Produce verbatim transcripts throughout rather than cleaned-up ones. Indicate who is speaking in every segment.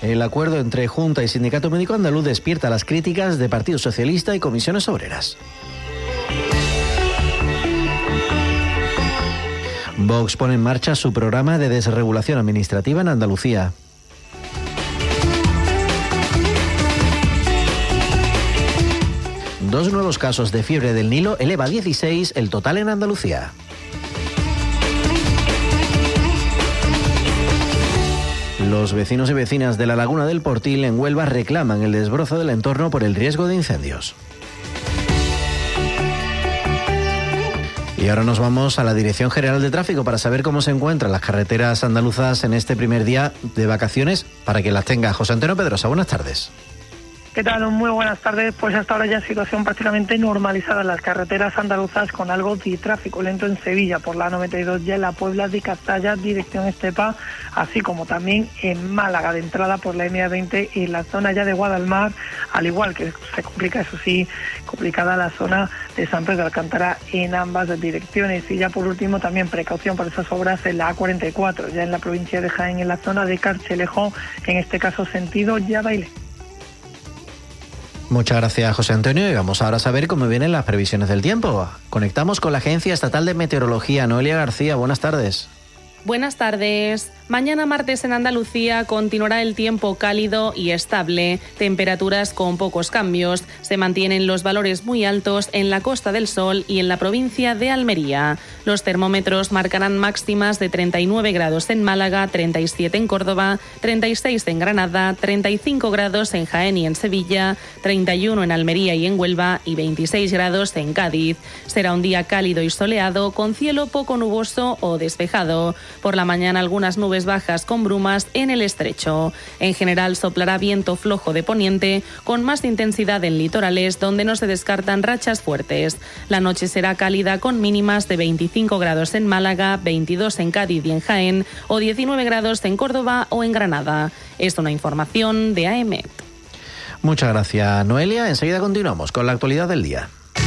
Speaker 1: El acuerdo entre Junta y Sindicato Médico Andaluz despierta las críticas de Partido Socialista y comisiones obreras. Vox pone en marcha su programa de desregulación administrativa en Andalucía. Dos nuevos casos de fiebre del Nilo eleva a dieciséis el total en Andalucía. Los vecinos y vecinas de la Laguna del Portil en Huelva reclaman el desbrozo del entorno por el riesgo de incendios. Y ahora nos vamos a la Dirección General de Tráfico para saber cómo se encuentran las carreteras andaluzas en este primer día de vacaciones, para que las tenga José Antonio Pedrosa. Buenas tardes.
Speaker 2: ¿Qué tal? Muy buenas tardes. Pues hasta ahora ya situación prácticamente normalizada en las carreteras andaluzas, con algo de tráfico lento en Sevilla por la noventa y dos, ya en la Puebla de Castalla, dirección Estepa, así como también en Málaga de entrada por la eme veinte y la zona ya de Guadalmar, al igual que se complica, eso sí, complicada la zona de San Pedro de Alcántara en ambas direcciones. Y ya por último también precaución por esas obras en la A cuarenta y cuatro, ya en la provincia de Jaén, en la zona de Carchelejo, en este caso sentido ya Baile.
Speaker 1: Muchas gracias, José Antonio, y vamos ahora a saber cómo vienen las previsiones del tiempo. Conectamos con la Agencia Estatal de Meteorología. Noelia García, buenas tardes.
Speaker 3: Buenas tardes. Mañana martes en Andalucía continuará el tiempo cálido y estable, temperaturas con pocos cambios. Se mantienen los valores muy altos en la Costa del Sol y en la provincia de Almería. Los termómetros marcarán máximas de treinta y nueve grados en Málaga, treinta y siete en Córdoba, treinta y seis en Granada, treinta y cinco grados en Jaén y en Sevilla, treinta y uno en Almería y en Huelva y veintiséis grados en Cádiz. Será un día cálido y soleado con cielo poco nuboso o despejado. Por la mañana algunas nubes bajas con brumas en el estrecho. En general soplará viento flojo de poniente con más intensidad en litorales donde no se descartan rachas fuertes. La noche será cálida con mínimas de veinticinco grados en Málaga, veintidós en Cádiz y en Jaén o diecinueve grados en Córdoba o en Granada. Es una información de A E M E T.
Speaker 1: Muchas gracias, Noelia. Enseguida continuamos con la actualidad del día.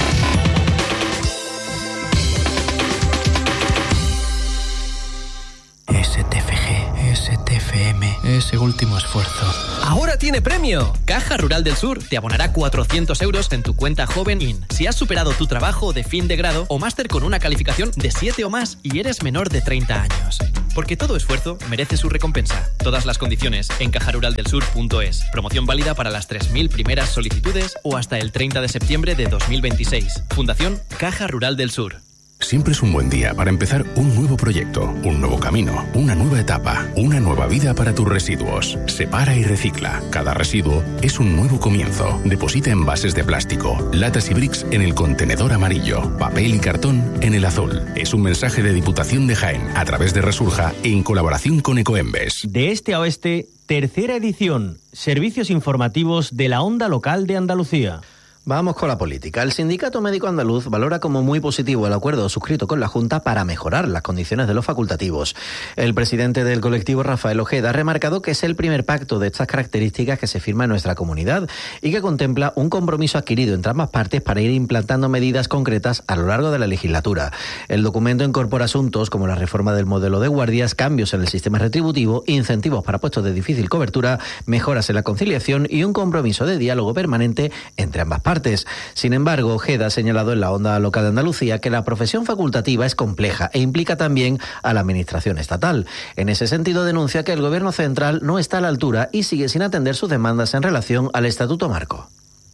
Speaker 4: S T F G, S T F M, ese último esfuerzo.
Speaker 5: ¡Ahora tiene premio! Caja Rural del Sur te abonará cuatrocientos euros en tu cuenta Joven In si has superado tu trabajo de fin de grado o máster con una calificación de siete o más y eres menor de treinta años. Porque todo esfuerzo merece su recompensa. Todas las condiciones en caja rural del sur punto es. Promoción válida para las tres mil primeras solicitudes o hasta el treinta de septiembre de dos mil veintiséis. Fundación Caja Rural del Sur.
Speaker 6: Siempre es un buen día para empezar un nuevo proyecto, un nuevo camino, una nueva etapa, una nueva vida para tus residuos. Separa y recicla. Cada residuo es un nuevo comienzo. Deposita envases de plástico, latas y bricks en el contenedor amarillo, papel y cartón en el azul. Es un mensaje de Diputación de Jaén a través de Resurja en colaboración con Ecoembes.
Speaker 7: De este a oeste, tercera edición. Servicios informativos de la onda local de Andalucía.
Speaker 1: Vamos con la política. El Sindicato Médico Andaluz valora como muy positivo el acuerdo suscrito con la Junta para mejorar las condiciones de los facultativos. El presidente del colectivo, Rafael Ojeda, ha remarcado que es el primer pacto de estas características que se firma en nuestra comunidad y que contempla un compromiso adquirido entre ambas partes para ir implantando medidas concretas a lo largo de la legislatura. El documento incorpora asuntos como la reforma del modelo de guardias, cambios en el sistema retributivo, incentivos para puestos de difícil cobertura, mejoras en la conciliación y un compromiso de diálogo permanente entre ambas partes. Partes. Sin embargo, Ojeda ha señalado en la onda local de Andalucía que la profesión facultativa es compleja e implica también a la administración estatal. En ese sentido, denuncia que el gobierno central no está a la altura y sigue sin atender sus demandas en relación al Estatuto Marco.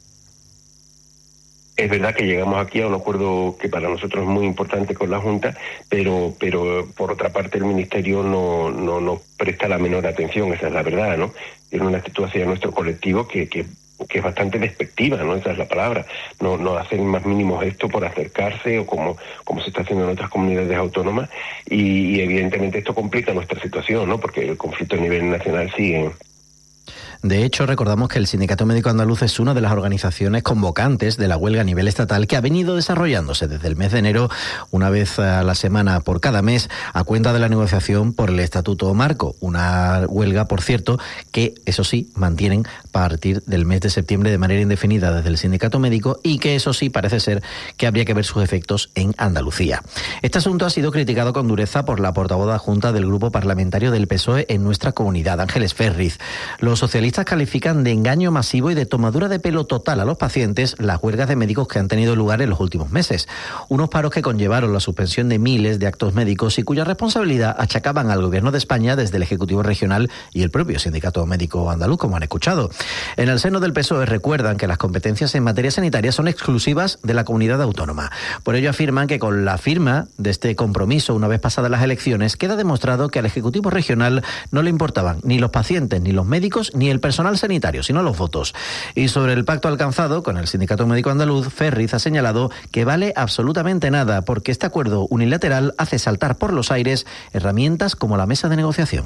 Speaker 8: Es verdad que llegamos aquí a un acuerdo que para nosotros es muy importante con la Junta, pero pero por otra parte el Ministerio no no nos presta la menor atención, esa es la verdad, ¿no? Tiene una actitud hacia nuestro colectivo que que que es bastante despectiva, ¿no? Esa es la palabra. No, no hacen más mínimo gesto por acercarse o como, como se está haciendo en otras comunidades autónomas y, y evidentemente esto complica nuestra situación, ¿no? Porque el conflicto a nivel nacional sigue.
Speaker 1: De hecho, recordamos que el Sindicato Médico Andaluz es una de las organizaciones convocantes de la huelga a nivel estatal que ha venido desarrollándose desde el mes de enero, una vez a la semana por cada mes, a cuenta de la negociación por el Estatuto Marco. Una huelga, por cierto, que, eso sí, mantienen a partir del mes de septiembre de manera indefinida desde el Sindicato Médico y que, eso sí, parece ser que habría que ver sus efectos en Andalucía. Este asunto ha sido criticado con dureza por la portavoz adjunta del Grupo Parlamentario del P S O E en nuestra comunidad, Ángeles Ferriz. Los Los socialistas califican de engaño masivo y de tomadura de pelo total a los pacientes las huelgas de médicos que han tenido lugar en los últimos meses. Unos paros que conllevaron la suspensión de miles de actos médicos y cuya responsabilidad achacaban al Gobierno de España desde el Ejecutivo Regional y el propio Sindicato Médico Andaluz, como han escuchado. En el seno del P S O E recuerdan que las competencias en materia sanitaria son exclusivas de la comunidad autónoma. Por ello afirman que con la firma de este compromiso, una vez pasadas las elecciones, queda demostrado que al Ejecutivo Regional no le importaban ni los pacientes, ni los médicos, ni el personal sanitario, sino los votos. Y sobre el pacto alcanzado con el Sindicato Médico Andaluz, Ferriz ha señalado que vale absolutamente nada, porque este acuerdo unilateral hace saltar por los aires herramientas como la mesa de negociación.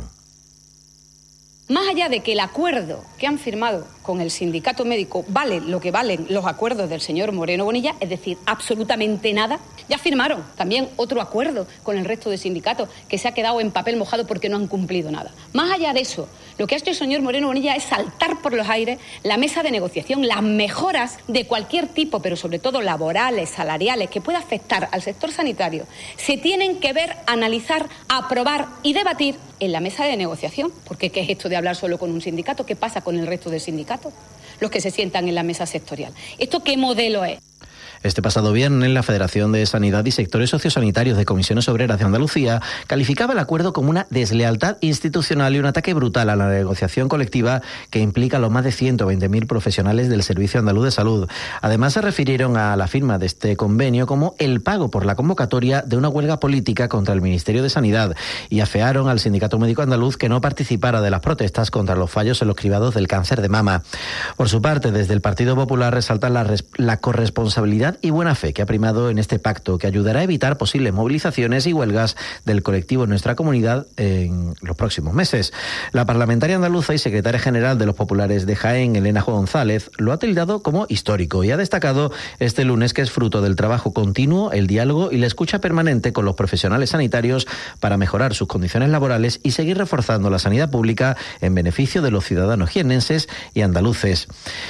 Speaker 9: Más allá de que el acuerdo que han firmado con el sindicato médico vale lo que valen los acuerdos del señor Moreno Bonilla, es decir, absolutamente nada, ya firmaron también otro acuerdo con el resto de sindicatos que se ha quedado en papel mojado porque no han cumplido nada. Más allá de eso, lo que ha hecho el señor Moreno Bonilla es saltar por los aires la mesa de negociación, las mejoras de cualquier tipo, pero sobre todo laborales, salariales, que pueda afectar al sector sanitario, se tienen que ver, analizar, aprobar y debatir en la mesa de negociación. Porque ¿qué es esto de hablar solo con un sindicato? ¿Qué pasa con el resto del sindicato? Los que se sientan en la mesa sectorial. ¿Esto qué modelo es?
Speaker 1: Este pasado viernes, la Federación de Sanidad y Sectores Sociosanitarios de Comisiones Obreras de Andalucía calificaba el acuerdo como una deslealtad institucional y un ataque brutal a la negociación colectiva que implica a los más de ciento veinte mil profesionales del Servicio Andaluz de Salud. Además, se refirieron a la firma de este convenio como el pago por la convocatoria de una huelga política contra el Ministerio de Sanidad y afearon al Sindicato Médico Andaluz que no participara de las protestas contra los fallos en los cribados del cáncer de mama. Por su parte, desde el Partido Popular resaltan la, la corresponsabilidad y buena fe que ha primado en este pacto, que ayudará a evitar posibles movilizaciones y huelgas del colectivo en nuestra comunidad en los próximos meses. La parlamentaria andaluza y secretaria general de los populares de Jaén, Elena González, lo ha tildado como histórico y ha destacado este lunes que es fruto del trabajo continuo, el diálogo y la escucha permanente con los profesionales sanitarios para mejorar sus condiciones laborales y seguir reforzando la sanidad pública en beneficio de los ciudadanos jiennenses y andaluces.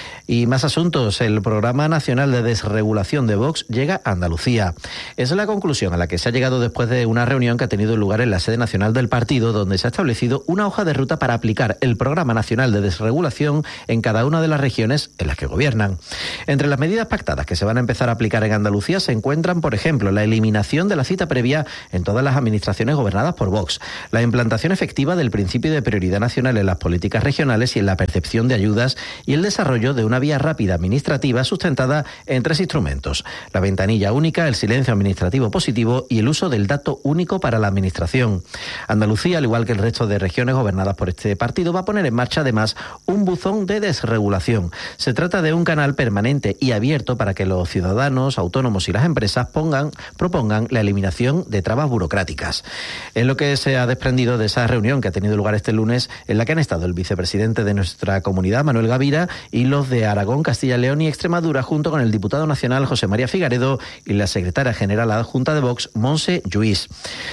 Speaker 1: Y más asuntos. El Programa Nacional de Desregulación de Vox llega a Andalucía. Esa es la conclusión a la que se ha llegado después de una reunión que ha tenido lugar en la sede nacional del partido, donde se ha establecido una hoja de ruta para aplicar el Programa Nacional de Desregulación en cada una de las regiones en las que gobiernan. Entre las medidas pactadas que se van a empezar a aplicar en Andalucía se encuentran, por ejemplo, la eliminación de la cita previa en todas las administraciones gobernadas por Vox, la implantación efectiva del principio de prioridad nacional en las políticas regionales y en la percepción de ayudas y el desarrollo de una vía rápida administrativa sustentada en tres instrumentos: la ventanilla única, el silencio administrativo positivo y el uso del dato único para la administración. Andalucía, al igual que el resto de regiones gobernadas por este partido, va a poner en marcha además un buzón de desregulación. Se trata de un canal permanente y abierto para que los ciudadanos, autónomos y las empresas pongan, propongan la eliminación de trabas burocráticas. Es lo que se ha desprendido de esa reunión que ha tenido lugar este lunes, en la que han estado el vicepresidente de nuestra comunidad, Manuel Gavira, y los de Aragón, Castilla y León y Extremadura, junto con el diputado nacional José María Figaredo y la secretaria general adjunta de Vox, Montse Lluís.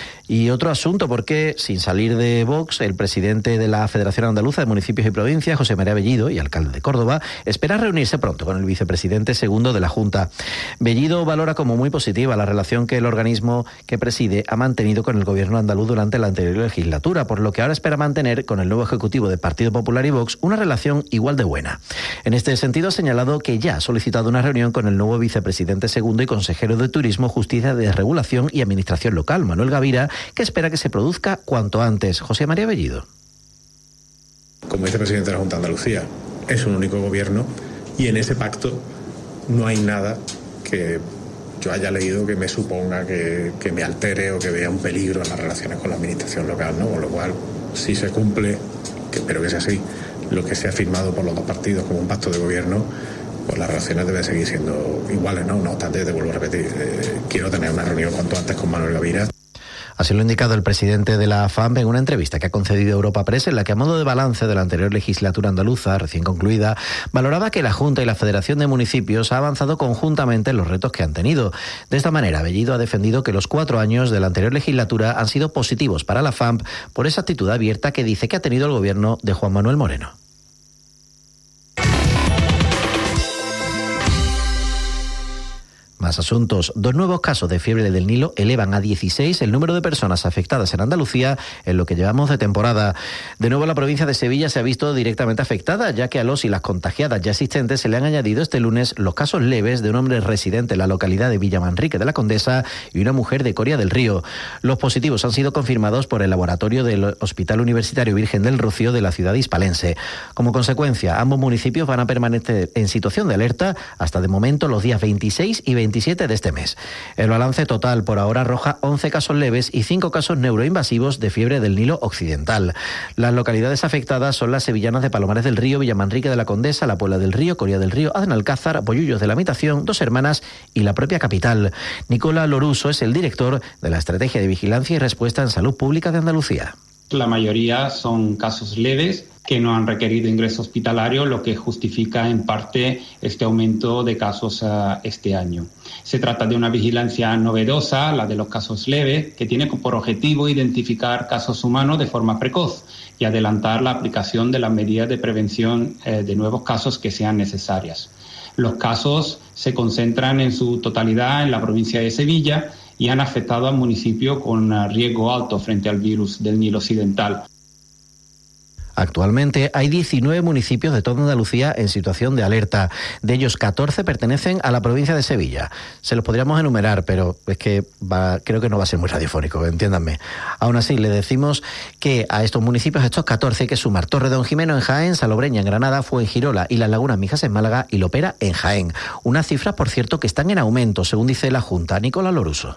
Speaker 1: Y otro asunto, porque sin salir de Vox, el presidente de la Federación Andaluza de Municipios y Provincias, José María Bellido, y alcalde de Córdoba, espera reunirse pronto con el vicepresidente segundo de la Junta. Bellido valora como muy positiva la relación que el organismo que preside ha mantenido con el gobierno andaluz durante la anterior legislatura, por lo que ahora espera mantener con el nuevo ejecutivo de Partido Popular y Vox una relación igual de buena. En este sentido, ha señalado que ya ha solicitado una reunión con el nuevo vicepresidente segundo y consejero de Turismo, Justicia, Desregulación y Administración Local, Manuel Gavira, que espera que se produzca cuanto antes. José María Bellido.
Speaker 10: Como vicepresidente de la Junta de Andalucía, es un único gobierno y en ese pacto no hay nada que yo haya leído que me suponga que, que me altere o que vea un peligro en las relaciones con la administración local, ¿no? Con lo cual, si se cumple, que espero que sea así, lo que se ha firmado por los dos partidos como un pacto de gobierno, pues las relaciones deben seguir siendo iguales, ¿no? No obstante, te vuelvo a repetir, eh, quiero tener una reunión cuanto antes con Manuel Gavira.
Speaker 1: Así lo ha indicado el presidente de la F A M en una entrevista que ha concedido Europa Press, en la que, a modo de balance de la anterior legislatura andaluza, recién concluida, valoraba que la Junta y la Federación de Municipios ha avanzado conjuntamente en los retos que han tenido. De esta manera, Bellido ha defendido que los cuatro años de la anterior legislatura han sido positivos para la F A M por esa actitud abierta que dice que ha tenido el gobierno de Juan Manuel Moreno. Más asuntos. Dos nuevos casos de fiebre del Nilo elevan a dieciséis el número de personas afectadas en Andalucía en lo que llevamos de temporada. De nuevo, la provincia de Sevilla se ha visto directamente afectada, ya que a los y las contagiadas ya existentes se le han añadido este lunes los casos leves de un hombre residente en la localidad de Villamanrique de la Condesa y una mujer de Coria del Río. Los positivos han sido confirmados por el laboratorio del Hospital Universitario Virgen del Rocío de la ciudad hispalense. Como consecuencia, ambos municipios van a permanecer en situación de alerta hasta de momento los días veintiséis y veintisiete de este mes. El balance total por ahora arroja once casos leves y cinco casos neuroinvasivos de fiebre del Nilo occidental. Las localidades afectadas son las sevillanas de Palomares del Río, Villamanrique de la Condesa, La Puebla del Río, Coria del Río, Aznalcázar, Bollullos de la Mitación, Dos Hermanas y la propia capital. Nicola Loruso es el director de la Estrategia de Vigilancia y Respuesta en Salud Pública de Andalucía.
Speaker 11: La mayoría son casos leves que no han requerido ingreso hospitalario, lo que justifica en parte este aumento de casos uh, este año. Se trata de una vigilancia novedosa, la de los casos leves, que tiene por objetivo identificar casos humanos de forma precoz y adelantar la aplicación de las medidas de prevención eh, de nuevos casos que sean necesarias. Los casos se concentran en su totalidad en la provincia de Sevilla y han afectado al municipio con riesgo alto frente al virus del Nilo occidental.
Speaker 1: Actualmente hay diecinueve municipios de toda Andalucía en situación de alerta. De ellos, catorce pertenecen a la provincia de Sevilla. Se los podríamos enumerar, pero es que va, creo que no va a ser muy radiofónico, entiéndanme. Aún así, le decimos que a estos municipios, a estos catorce, hay que sumar Torredonjimeno en Jaén, Salobreña en Granada, Fuengirola y Las Lagunas Mijas en Málaga y Lopera en Jaén. Unas cifras, por cierto, que están en aumento, según dice la Junta. Nicolás Loruso.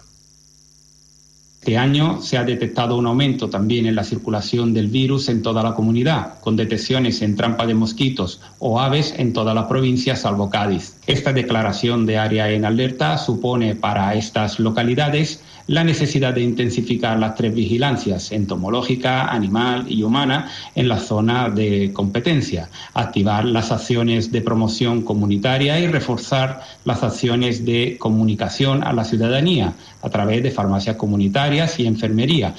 Speaker 11: Este año se ha detectado un aumento también en la circulación del virus en toda la comunidad, con detecciones en trampa de mosquitos o aves en toda la provincia, salvo Cádiz. Esta declaración de área en alerta supone para estas localidades la necesidad de intensificar las tres vigilancias, entomológica, animal y humana, en la zona de competencia, activar las acciones de promoción comunitaria y reforzar las acciones de comunicación a la ciudadanía a través de farmacias comunitarias y enfermería.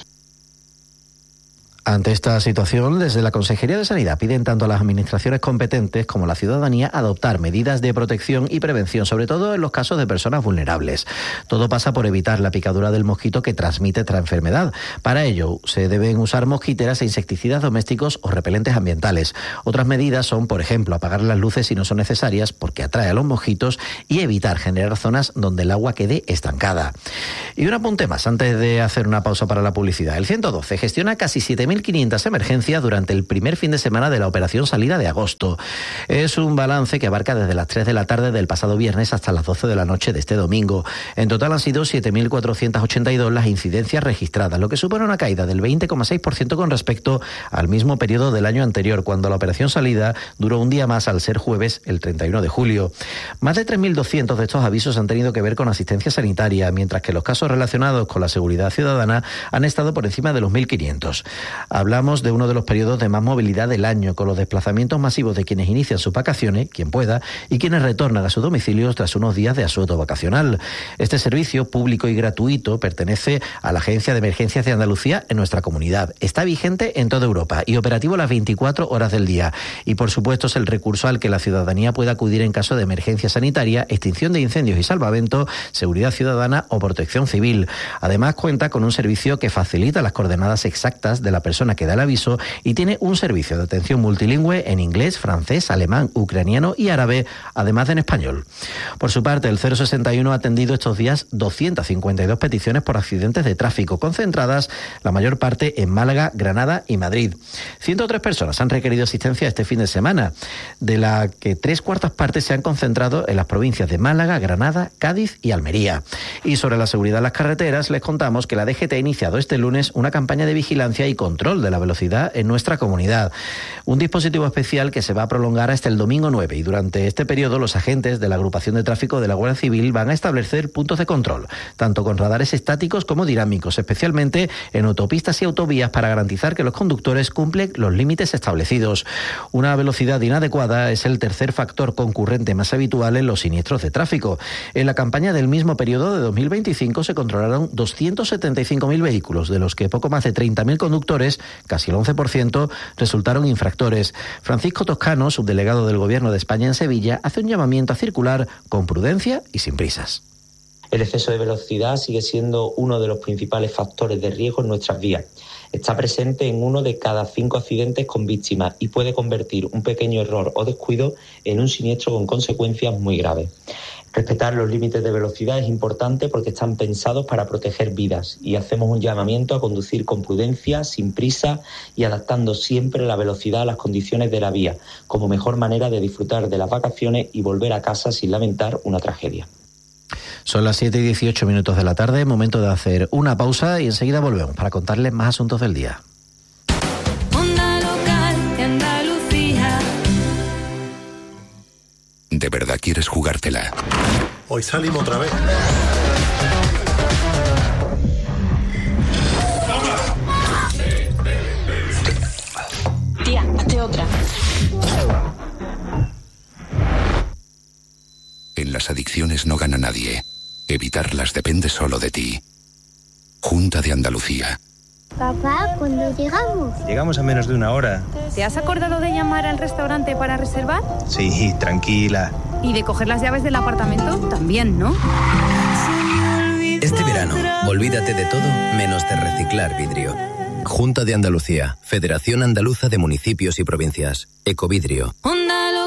Speaker 1: Ante esta situación, desde la Consejería de Sanidad piden tanto a las administraciones competentes como a la ciudadanía adoptar medidas de protección y prevención, sobre todo en los casos de personas vulnerables. Todo pasa por evitar la picadura del mosquito que transmite esta enfermedad. Para ello, se deben usar mosquiteras e insecticidas domésticos o repelentes ambientales. Otras medidas son, por ejemplo, apagar las luces si no son necesarias porque atrae a los mosquitos y evitar generar zonas donde el agua quede estancada. Y un apunte más antes de hacer una pausa para la publicidad. El ciento doce gestiona casi siete mil quinientas emergencias durante el primer fin de semana de la operación salida de agosto. Es un balance que abarca desde las tres de la tarde del pasado viernes hasta las doce de la noche de este domingo. En total han sido siete mil cuatrocientas ochenta y dos las incidencias registradas, lo que supone una caída del veinte coma seis por ciento con respecto al mismo periodo del año anterior, cuando la operación salida duró un día más al ser jueves, el treinta y uno de julio. Más de tres mil doscientos de estos avisos han tenido que ver con asistencia sanitaria, mientras que los casos relacionados con la seguridad ciudadana han estado por encima de los mil quinientos. Hablamos de uno de los periodos de más movilidad del año, con los desplazamientos masivos de quienes inician sus vacaciones, quien pueda, y quienes retornan a sus domicilios tras unos días de asueto vacacional. Este servicio público y gratuito pertenece a la Agencia de Emergencias de Andalucía en nuestra comunidad. Está vigente en toda Europa y operativo las veinticuatro horas del día. Y por supuesto es el recurso al que la ciudadanía puede acudir en caso de emergencia sanitaria, extinción de incendios y salvamento, seguridad ciudadana o protección civil. Además cuenta con un servicio que facilita las coordenadas exactas de la persona que da el aviso y tiene un servicio de atención multilingüe en inglés, francés, alemán, ucraniano y árabe, además de en español. Por su parte, el cero sesenta y uno ha atendido estos días doscientas cincuenta y dos peticiones por accidentes de tráfico, concentradas la mayor parte en Málaga, Granada y Madrid. ciento tres personas han requerido asistencia este fin de semana, de la que tres cuartas partes se han concentrado en las provincias de Málaga, Granada, Cádiz y Almería. Y sobre la seguridad en las carreteras, les contamos que la D G T ha iniciado este lunes una campaña de vigilancia y control de la velocidad en nuestra comunidad. Un dispositivo especial que se va a prolongar hasta el domingo nueve y durante este periodo los agentes de la agrupación de tráfico de la Guardia Civil van a establecer puntos de control, tanto con radares estáticos como dinámicos, especialmente en autopistas y autovías para garantizar que los conductores cumplen los límites establecidos. Una velocidad inadecuada es el tercer factor concurrente más habitual en los siniestros de tráfico. En la campaña del mismo periodo de dos mil veinticinco se controlaron doscientos setenta y cinco mil vehículos, de los que poco más de treinta mil conductores, casi el once por ciento, resultaron infractores. Francisco Toscano, subdelegado del Gobierno de España en Sevilla, hace un llamamiento a circular con prudencia y sin prisas.
Speaker 12: El exceso de velocidad sigue siendo uno de los principales factores de riesgo en nuestras vías. Está presente en uno de cada cinco accidentes con víctimas y puede convertir un pequeño error o descuido en un siniestro con consecuencias muy graves. Respetar los límites de velocidad es importante porque están pensados para proteger vidas y hacemos un llamamiento a conducir con prudencia, sin prisa y adaptando siempre la velocidad a las condiciones de la vía, como mejor manera de disfrutar de las vacaciones y volver a casa sin lamentar una tragedia.
Speaker 1: Son las siete y dieciocho minutos de la tarde, momento de hacer una pausa y enseguida volvemos para contarles más asuntos del día.
Speaker 13: Onda Local de Andalucía.
Speaker 6: ¿De verdad quieres jugártela?
Speaker 14: Hoy salimos otra vez.
Speaker 9: Tía, hazte otra.
Speaker 6: En las adicciones no gana nadie. Evitarlas depende solo de ti. Junta de Andalucía.
Speaker 15: Papá, ¿cuándo llegamos?
Speaker 16: Llegamos a menos de una hora.
Speaker 17: ¿Te has acordado de llamar al restaurante para reservar?
Speaker 16: Sí, tranquila.
Speaker 17: ¿Y de coger las llaves del apartamento? También, ¿no?
Speaker 18: Este verano, olvídate de todo menos de reciclar vidrio. Junta de Andalucía, Federación Andaluza de Municipios y Provincias, Ecovidrio.